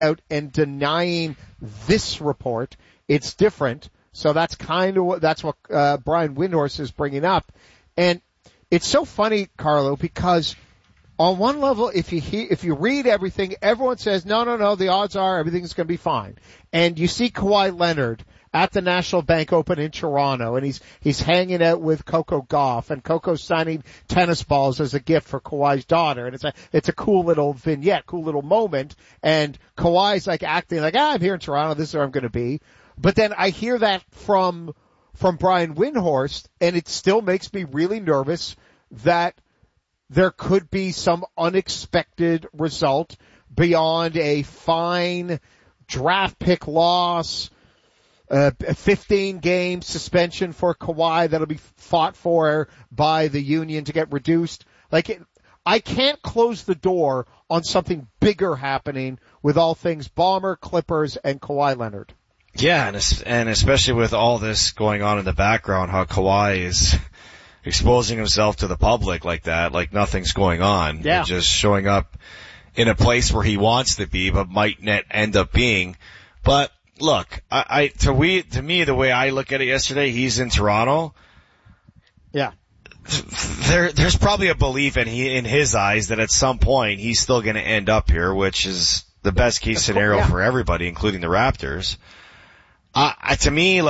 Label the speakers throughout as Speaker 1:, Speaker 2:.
Speaker 1: out and denying this report. It's different. So that's what Brian Windhorst is bringing up. And it's so funny, Carlo, because on one level, if you read everything, everyone says, no, the odds are everything's going to be fine. And you see Kawhi Leonard at the National Bank Open in Toronto, and he's hanging out with Coco Gauff, and Coco's signing tennis balls as a gift for Kawhi's daughter, and it's a cool little vignette, cool little moment, and Kawhi's like acting like, I'm here in Toronto, this is where I'm going to be. But then I hear that from Brian Windhorst, and it still makes me really nervous that there could be some unexpected result beyond a fine draft pick loss, a 15-game suspension for Kawhi that'll be fought for by the union to get reduced. I can't close the door on something bigger happening with all things Ballmer, Clippers, and Kawhi Leonard.
Speaker 2: Yeah, and especially with all this going on in the background, how Kawhi is exposing himself to the public like that, like nothing's going on.
Speaker 1: Yeah.
Speaker 2: And just showing up in a place where he wants to be, but might not end up being. But look, to me, the way I look at it yesterday, he's in Toronto.
Speaker 1: Yeah.
Speaker 2: There's probably a belief in his eyes that at some point he's still going to end up here, which is the best case scenario for everybody, including the Raptors. To me,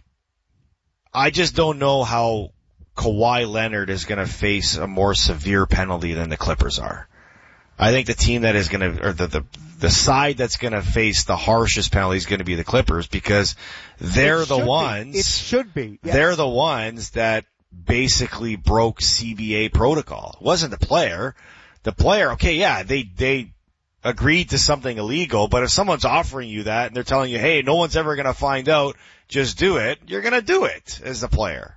Speaker 2: I just don't know how Kawhi Leonard is going to face a more severe penalty than the Clippers are. I think the team that is going to, or the side that's going to face the harshest penalty is going to be the Clippers, because they're the ones.
Speaker 1: It should be. Yeah.
Speaker 2: They're the ones that basically broke CBA protocol. It wasn't the player. The player, okay, yeah, they agreed to something illegal, but if someone's offering you that and they're telling you, hey, no one's ever going to find out, just do it, you're going to do it as the player.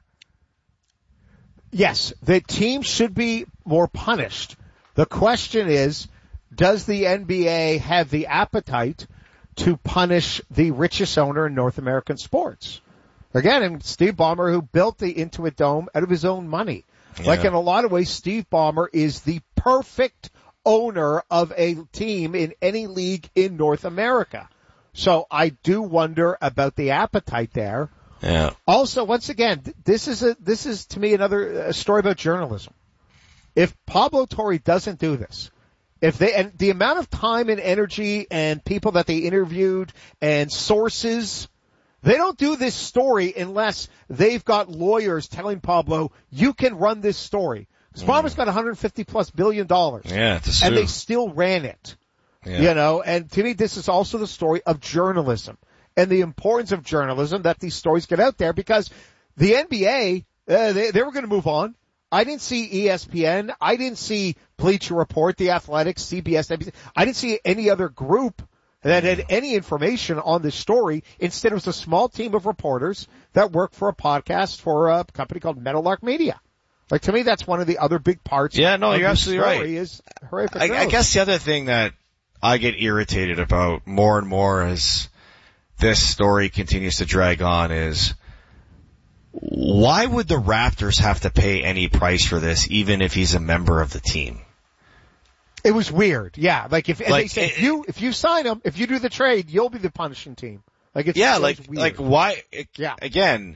Speaker 1: Yes, the team should be more punished. The question is, does the NBA have the appetite to punish the richest owner in North American sports? Again, Steve Ballmer, who built the Intuit Dome out of his own money. Yeah. In a lot of ways, Steve Ballmer is the perfect owner of a team in any league in North America. So I do wonder about the appetite there.
Speaker 2: Yeah.
Speaker 1: Also, once again, this is to me another story about journalism. If Pablo Torre doesn't do this, and the amount of time and energy and people that they interviewed and sources, they don't do this story unless they've got lawyers telling Pablo, you can run this story. Because Pablo's got $150+ billion.
Speaker 2: Yeah, to sue.
Speaker 1: And they still ran it. Yeah. And to me, this is also the story of journalism and the importance of journalism, that these stories get out there, because the NBA, they were going to move on. I didn't see ESPN. I didn't see Bleacher Report, The Athletic, CBS, NBC. I didn't see any other group that had any information on this story. Instead, it was a small team of reporters that worked for a podcast for a company called Meadowlark Media. To me, that's one of the other big parts.
Speaker 2: Yeah, no, you're absolutely right.
Speaker 1: Is horrific.
Speaker 2: I guess the other thing that I get irritated about more and more as this story continues to drag on is, why would the Raptors have to pay any price for this, even if he's a member of the team?
Speaker 1: It was weird. Yeah. If you sign him, if you do the trade, you'll be the punishing team. Weird.
Speaker 2: Why?
Speaker 1: Yeah.
Speaker 2: Again,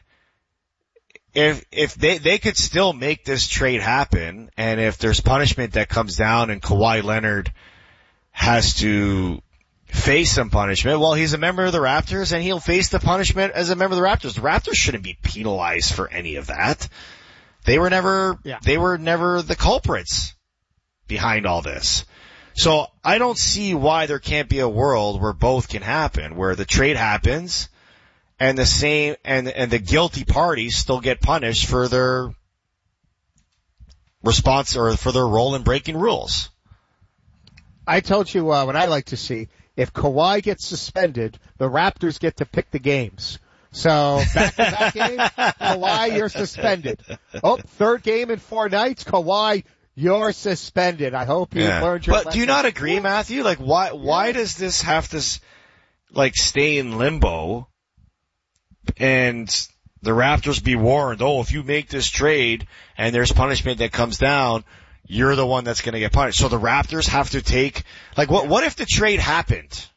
Speaker 2: if they could still make this trade happen, and if there's punishment that comes down and Kawhi Leonard has to face some punishment, well, he's a member of the Raptors and he'll face the punishment as a member of the Raptors. The Raptors shouldn't be penalized for any of that. They were never the culprits behind all this. So I don't see why there can't be a world where both can happen, where the trade happens and the same, and the guilty parties still get punished for their response or for their role in breaking rules.
Speaker 1: I told you what I like to see. If Kawhi gets suspended, the Raptors get to pick the games. So back-to-back game, Kawhi, you're suspended. Oh, third game in 4 nights, Kawhi, you're suspended. I hope you learned your lesson.
Speaker 2: But do you not agree, Matthew? Why does this have to stay in limbo and the Raptors be warned, if you make this trade and there's punishment that comes down, you're the one that's going to get punished. So the Raptors have to take, what if the trade happened